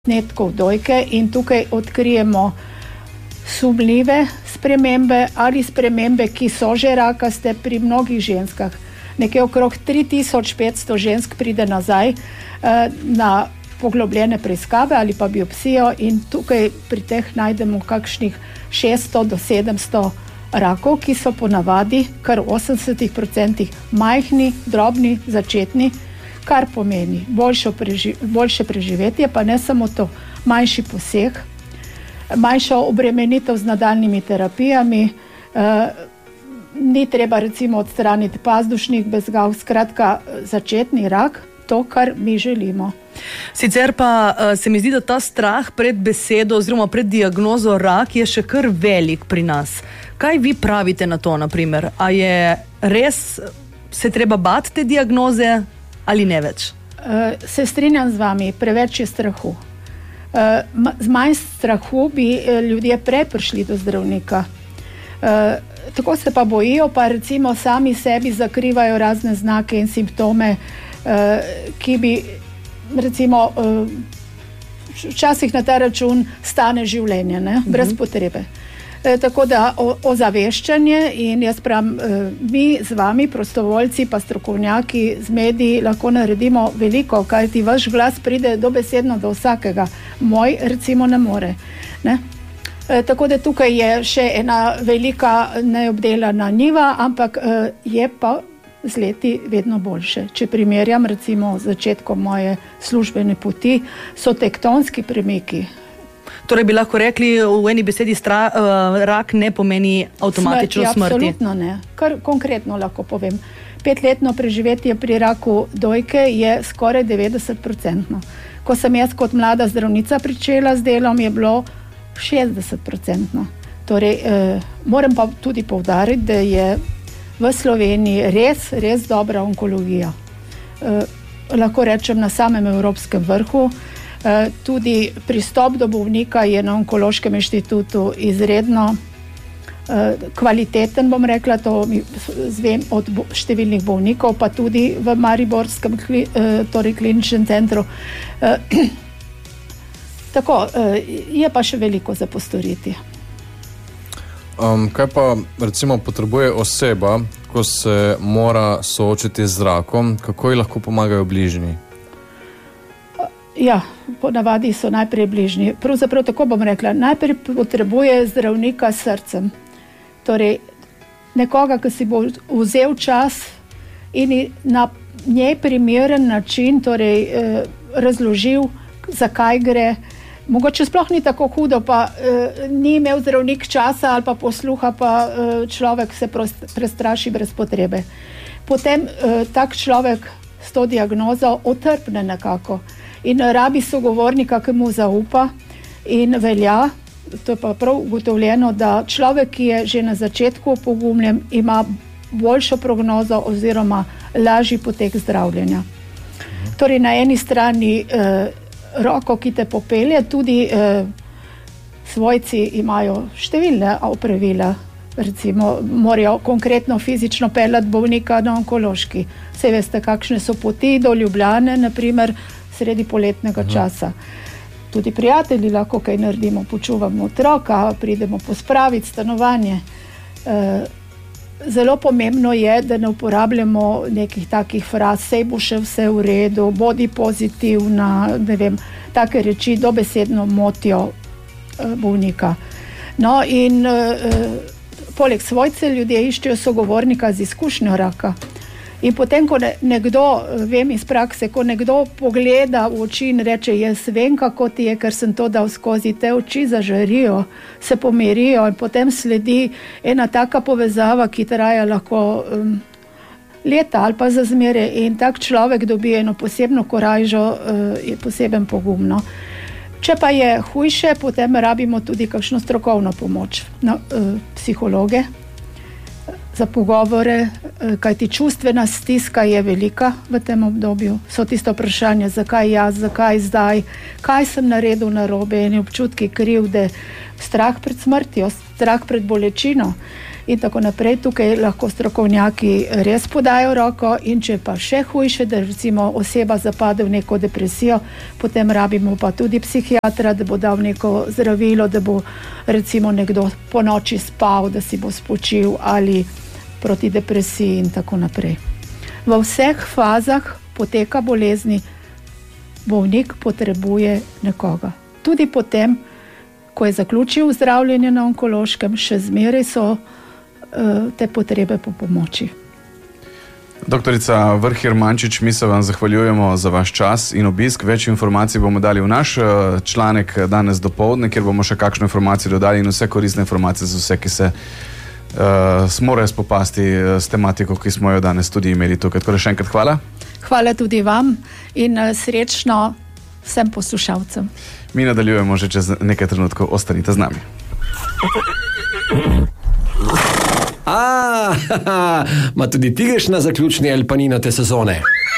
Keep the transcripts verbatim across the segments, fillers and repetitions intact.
posnetkov dojke in tukaj odkrijemo sumljive spremembe ali spremembe, ki so že rakaste pri mnogih ženskah. Nekje okrog tri tisoč petsto žensk pride nazaj eh, na poglobljene preiskave ali pa biopsijo in tukaj pri teh najdemo kakšnih šeststo do sedemsto rakov, ki so ponavadi kar v osemdesetih procentih majhni, drobni, začetni, kar pomeni boljšo preži, boljše preživetje, pa ne samo to, manjši poseg, manjša obremenitev z nadaljnimi terapijami, eh, ni treba recimo odstraniti pazdušnih bezgav, skratka začetni rak, to, kar mi želimo. Sicer pa se mi zdi, da ta strah pred besedo oziroma pred diagnozo rak je še kar velik pri nas. Kaj vi pravite na to, naprimer? A je res se treba bati te diagnoze ali ne več? Se strinjam z vami, preveč je strahu. Z manj strahu bi ljudje prej prišli do zdravnika. Tako se pa bojijo, pa recimo sami sebi zakrivajo razne znake in simptome, ki bi recimo včasih na ta račun stane življenje, ne? Brez potrebe. E, tako da o, ozaveščanje in jaz pravim, mi z vami, prostovoljci pa strokovnjaki z mediji lahko naredimo veliko, kajti vaš glas pride dobesedno do vsakega. Moj recimo ne more. Ne? E, tako da tukaj je še ena velika neobdelana njiva, ampak e, je pa z leti vedno boljše. Če primerjam recimo z začetkom moje službene poti, so tektonski premiki. Torej bi lahko rekli v eni besedi, stra, uh, rak ne pomeni avtomatično smrti. smrti. Absolutno ne. Kar konkretno lahko povem. Petletno preživetje pri raku dojke je skoraj devetdeset procentno. Ko sem jaz kot mlada zdravnica pričela z delom, je bilo šestdeset procentno. Torej, eh, moram pa tudi poudariti, da je v Sloveniji res, res dobra onkologija. Eh, lahko rečem na samem evropskem vrhu. Uh, tudi pristop do bolnika je na Onkološkem inštitutu izredno uh, kvaliteten, bom rekla, to zvem od bo, številnih bolnikov, pa tudi v Mariborskem kli, uh, torej kliničnem centru. Uh, tako, uh, je pa še veliko za postoriti. Um, kaj pa recimo potrebuje oseba, ko se mora soočiti z rakom, kako ji lahko pomagajo bližnji? Ja, ponavadi so najprej bližnji. Pravzaprav tako bom rekla, najprej potrebuje zdravnika s srcem. Torej, nekoga, ki si bo vzel čas in na njej primeren način torej, eh, razložil, zakaj gre. Mogoče sploh ni tako hudo, pa eh, ni imel zdravnik časa ali pa posluha, pa eh, človek se prost, prestraši brez potrebe. Potem eh, tak človek s to diagnozo otrpne nekako. In rabi sogovornika, ki mu zaupa in velja, to je pa prav ugotovljeno, da človek, ki je že na začetku opogumljen, ima boljšo prognozo oziroma lažji potek zdravljenja. Torej na eni strani eh, roko, ki te popelje, tudi eh, svojci imajo številne opravila, recimo morajo konkretno fizično peljati bolnika na onkološki. Saj veste, kakšne so poti do Ljubljane, naprimer, sredi poletnega časa. Tudi prijatelji lahko kaj naredimo, počuvamo otroka, pridemo pospraviti stanovanje. E, zelo pomembno je, da ne uporabljamo nekih takih fraz, sej bo še vse v redu, bodi pozitivna, ne vem, take reči dobesedno motijo e, bolnika. No in e, poleg svojce ljudje iščejo sogovornika z izkušnjo raka. In potem, ko nekdo, vem iz prakse, ko nekdo pogleda v oči in reče, jaz vem, kako ti je, ker sem to dal skozi, te oči zažarijo, se pomirijo in potem sledi ena taka povezava, ki traja lahko um, leta ali pa za zmere in tak človek dobi eno posebno korajžo, uh, je poseben pogumno. Če pa je hujše, potem rabimo tudi kakšno strokovno pomoč, no, uh, psihologe, za pogovore, kajti čustvena stiska je velika v tem obdobju. So tisto vprašanje, zakaj jaz, zakaj zdaj, kaj sem naredil narobe in občutki krivde, strah pred smrtjo, strah pred bolečino. in tako naprej. Tukaj lahko strokovnjaki res podajo roko in če pa še hujše, da recimo oseba zapade v neko depresijo, potem rabimo pa tudi psihiatra, da bo dal neko zdravilo, da bo recimo nekdo po noči spal, da si bo spočil ali proti depresiji in tako naprej. V vseh fazah poteka bolezni bolnik potrebuje nekoga. Tudi potem, ko je zaključil zdravljenje na onkološkem, še zmeraj so uh, te potrebe po pomoči. Doktorica Vrhir Mančič, mi se vam zahvaljujemo za vaš čas in obisk. Več informacij bomo dali v naš članek danes dopoldne, kjer bomo še kakšno informacijo dodali in vse koristne informacije za vse, ki se uh, morajo spopasti s tematiko, ki smo jo danes tudi imeli tukaj. Tako da še enkrat hvala. Hvala tudi vam in uh, srečno vsem poslušalcem. Mi nadaljujemo že čez nekaj trenutkov. Ostanite z nami. A, ma tudi ti greš na zaključni El Panino te sezone?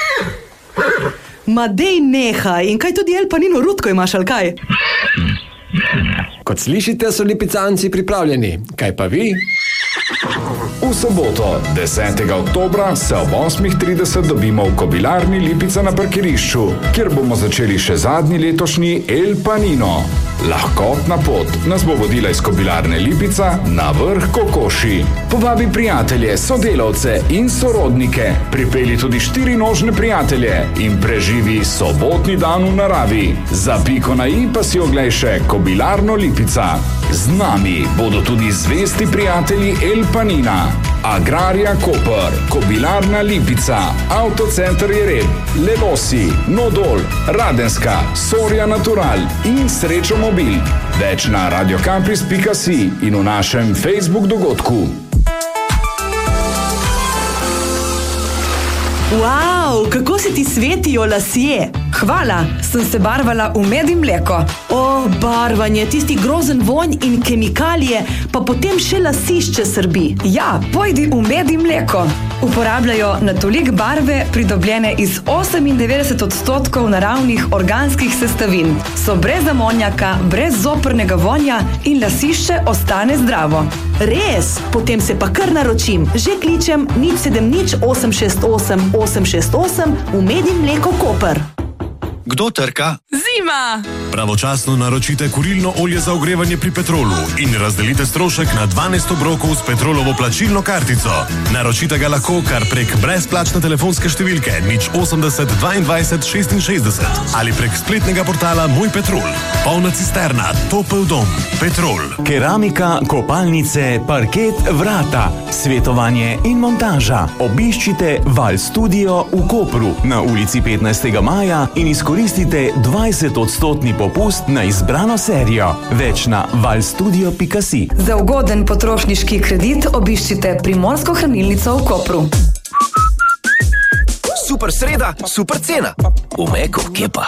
Ma dej nehaj, in kaj tudi El Panino rutko imaš, ali kaj? Kot slišite, so lipicanci pripravljeni. Kaj pa vi? V soboto, desetega oktobra, se ob osmih trideset dobimo v Kobilarni Lipica na parkirišču, kjer bomo začeli še zadnji letošnji El Panino. Lahkotna pot nas bo vodila iz Kobilarne Lipica na vrh Kokoši. Povabi prijatelje, sodelavce in sorodnike, pripelji tudi štirinožne prijatelje in preživi sobotni dan v naravi. Za piko na i pa si oglej še Kobilarno Lipica. Z nami bodo tudi zvesti prijatelji El Panina, Agrarija Koper, Kobilarna Lipica, Avtocenter Jereb, Lelosi, Nodol, Radenska, Soria Natural in Srečo Mobil. Več na radiocampus pika si in v našem Facebook dogodku. Wow, kako se ti svetijo lasje. Hvala, sem se barvala v med in mleko. O, barvanje, tisti grozen vonj in kemikalije, pa potem še lasišče srbi. Ja, pojdi v med in mleko. Uporabljajo natolik barve, pridobljene iz osemindevetdeset odstotkov naravnih organskih sestavin. So brez amonjaka, brez zoprnega vonja in lasišče ostane zdravo. Res? Potem se pa kar naročim. Že kličem nič sedem nič osem šest osem osem šest osem v Med in mleko Koper. Kdo trka? Zima! Pravočasno naročite kurilno olje za ogrevanje pri Petrolu in razdelite strošek na dvanajst obrokov s Petrolovo plačilno kartico. Naročite ga lahko kar prek brezplačne telefonske številke nič osemdeset dvaindvajset šestinšestdeset ali prek spletnega portala Moj Petrol. Polna cisterna, topel dom, Petrol. Keramika, kopalnice, parket, vrata, svetovanje in montaža. Obiščite Val Studio v Kopru na ulici petnajstega maja in izkoristite dvajset odstotni popust na izbrano serijo. Več na valstudio pika si. Za ugoden potrošniški kredit obiščite Primorsko hranilnico v Kopru. Super sreda, super cena. V Meku, kje pa?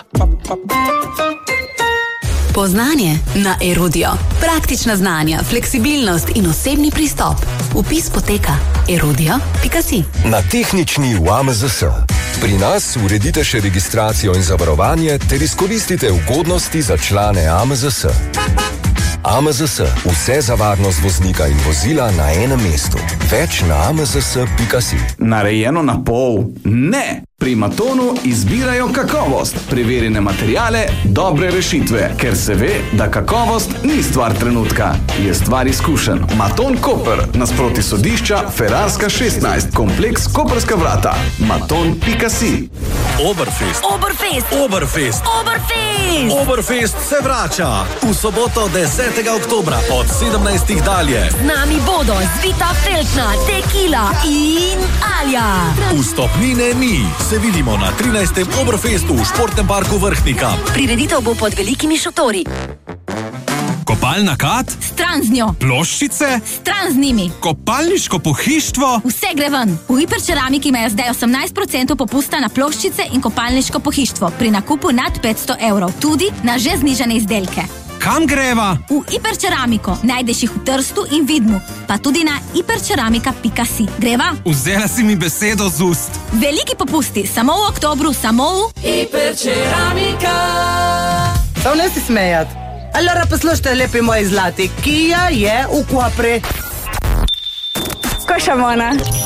Poznanje na Erudio. Praktična znanja, fleksibilnost in osebni pristop. Vpis poteka erudio pika si. Na tehnični v A M Z S. Pri nas uredite še registracijo in zavarovanje ter izkoristite ugodnosti za člane A M Z S. A M Z S. Vse za varnost voznika in vozila na enem mestu. Več na a m z s pika si. Narejeno na pol? Ne! Pri Matonu izbirajo kakovost, preverjene materijale, dobre rešitve, ker se ve, da kakovost ni stvar trenutka, je stvar izkušenj. Maton Koper, nasproti sodišča Ferrarska šestnajst, kompleks Koperska vrata. Maton pika si. Oberfest. Oberfest. Oberfest. Oberfest. Oberfest se vrača v soboto desetega oktobra od sedemnajstih dalje. Z nami bodo Zvita Feltna, Tequila in Alja. Vstopnine ni. Se vidimo na trinajstem Oberfestu v Športnem parku Vrhnika. Prireditev bo pod velikimi šotori. Kopalna kat? Stran z njo. Ploščice? Stran z njimi. Kopalniško pohištvo? Vse gre ven. V Hiperceramiki imajo zdaj osemnajst procentov popusta na ploščice in kopalniško pohištvo pri nakupu nad petsto evrov. Tudi na že znižane izdelke. Kam greva? V Hiperceramiko. Najdeš jih v Trstu in Vidmu. Pa tudi na hiperceramika pika si. Greva? Vzela si mi besedo z ust. Veliki popusti. Samo v oktobru, samo v Hiperceramika. Samo ne si smejat. Allora poslušajte, lepi moji zlati. Kia je v Kopri. Košamona.